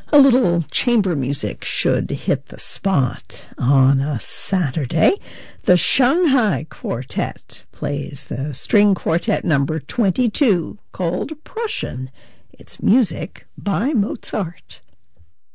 A little chamber music should hit the spot on a Saturday. The Shanghai Quartet plays the string quartet number 22 called Prussian. It's music by Mozart.